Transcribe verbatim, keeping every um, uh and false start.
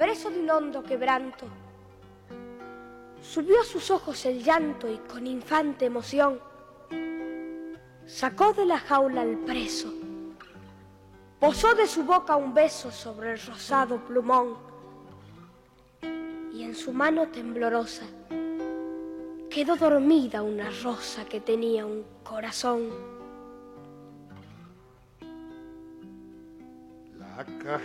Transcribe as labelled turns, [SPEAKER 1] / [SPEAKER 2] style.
[SPEAKER 1] preso de un hondo quebranto, subió a sus ojos el llanto y con infante emoción sacó de la jaula al preso, posó de su boca un beso sobre el rosado plumón y en su mano temblorosa quedó dormida una rosa que tenía un corazón.
[SPEAKER 2] La